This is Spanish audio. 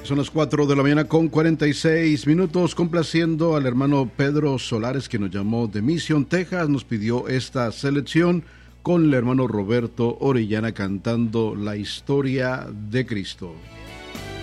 Son las 4 de la mañana con 46 minutos, complaciendo al hermano Pedro Solares, que nos llamó de Mission, Texas. Nos pidió esta selección con el hermano Roberto Orellana cantando La historia de Cristo.